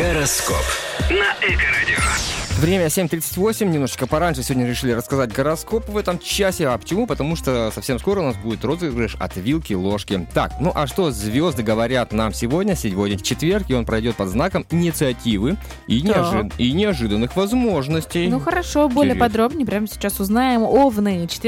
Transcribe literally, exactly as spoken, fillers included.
Гороскоп на Эко-радио. Время семь тридцать восемь, немножечко пораньше сегодня решили рассказать гороскоп в этом часе. А почему? Потому что совсем скоро у нас будет розыгрыш от вилки-ложки. Так, ну а что звезды говорят нам сегодня? Сегодня четверг, и он пройдет под знаком инициативы и, неожи... и неожиданных возможностей. Ну хорошо, более Интересно. подробнее прямо сейчас узнаем. Овны.